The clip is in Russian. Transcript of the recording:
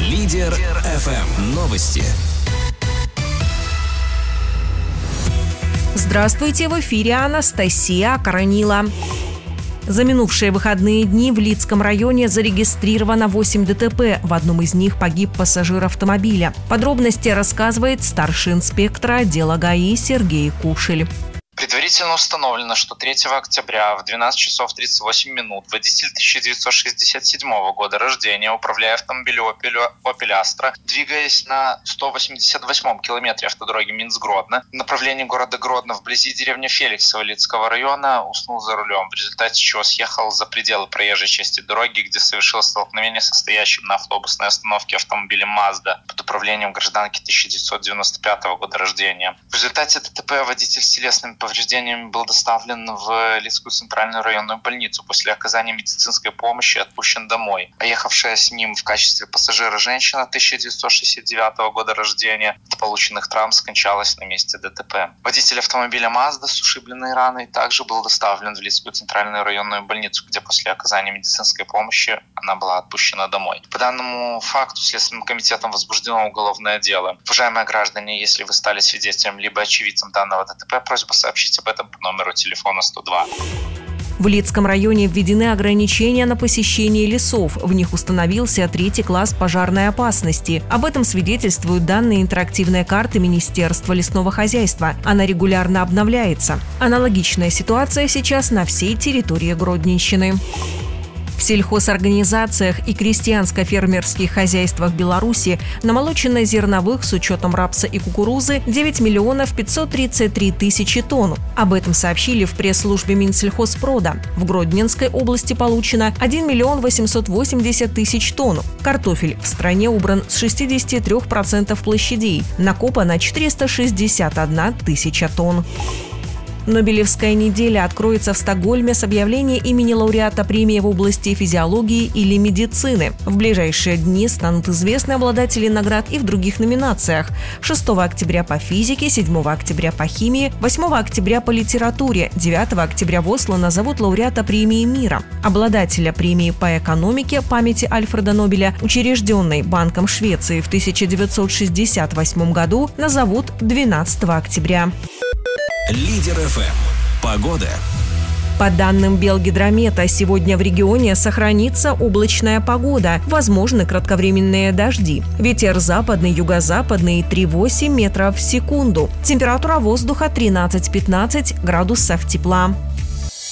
Лидер ФМ. Новости. Здравствуйте, в эфире Анастасия Акаранила. За минувшие выходные дни в Лидском районе зарегистрировано 8 ДТП. В одном из них погиб пассажир автомобиля. Подробности рассказывает старший инспектор отдела ГАИ Сергей Кушель. Предварительно установлено, что 3 октября в 12 часов 38 минут водитель 1967 года рождения, управляя автомобилем Opel Astra, двигаясь на 188-м километре автодороги Минск-Гродно в направлении города Гродно вблизи деревни Феликсово Лидского района, уснул за рулем, в результате чего съехал за пределы проезжей части дороги, где совершил столкновение со стоящим на автобусной остановке автомобилем Mazda под управлением гражданки 1995 года рождения. В результате ДТП водитель с телесными повреждениями был доставлен в Лидскую центральную районную больницу. После оказания медицинской помощи отпущен домой. Поехавшая с ним в качестве пассажира женщина 1969 года рождения от полученных травм скончалась на месте ДТП. Водитель автомобиля Mazda с ушибленной раной также был доставлен в Лидскую центральную районную больницу, где после оказания медицинской помощи она была отпущена домой. По данному факту Следственным комитетом возбуждено уголовное дело. Уважаемые граждане, если вы стали свидетелем либо очевидцем данного ДТП, просьба сообщить об этом по номеру телефона 102. В Лидском районе введены ограничения на посещение лесов. В них установился 3-й класс пожарной опасности. Об этом свидетельствуют данные интерактивной карты Министерства лесного хозяйства. Она регулярно обновляется. Аналогичная ситуация сейчас на всей территории Гродненщины. В сельхозорганизациях и крестьянско-фермерских хозяйствах Беларуси намолочено зерновых с учетом рапса и кукурузы 9 миллионов 533 тысячи тонн. Об этом сообщили в пресс-службе Минсельхозпрода. В Гродненской области получено 1 миллион 880 тысяч тонн. Картофель в стране убран с 63% площадей. Накопано 461 тысяча тонн. Нобелевская неделя откроется в Стокгольме с объявления имени лауреата премии в области физиологии или медицины. В ближайшие дни станут известны обладатели наград и в других номинациях. 6 октября по физике, 7 октября по химии, 8 октября по литературе, 9 октября в Осло назовут лауреата премии мира. Обладателя премии по экономике памяти Альфреда Нобеля, учрежденной Банком Швеции в 1968 году, назовут 12 октября. Лидер ФМ. Погода. По данным Белгидромета, сегодня в регионе сохранится облачная погода, возможны кратковременные дожди. Ветер западный, юго-западный 3,8 метров в секунду. Температура воздуха 13-15 градусов тепла.